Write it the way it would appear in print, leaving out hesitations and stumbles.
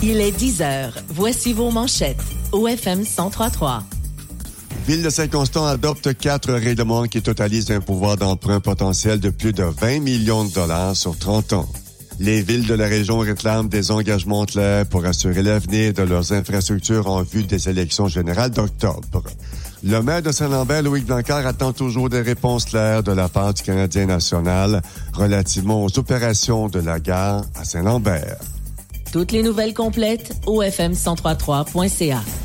Il est 10 heures. Voici vos manchettes. OFM 103.3. Ville de Saint-Constant adopte 4 règlements qui totalisent un pouvoir d'emprunt potentiel de plus de 20 millions de dollars sur 30 ans. Les villes de la région réclament des engagements clairs pour assurer l'avenir de leurs infrastructures en vue des élections générales d'octobre. Le maire de Saint-Lambert, Loïc Blanquer, attend toujours des réponses claires de la part du Canadien national relativement aux opérations de la gare à Saint-Lambert. Toutes les nouvelles complètes, OFM1033.ca.